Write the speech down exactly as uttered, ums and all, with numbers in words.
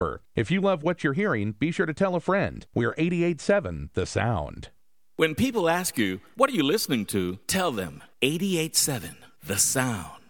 If you love what you're hearing, be sure to tell a friend. We're eighty-eight point seven The Sound. When people ask you, what are you listening to? Tell them eighty-eight point seven The Sound.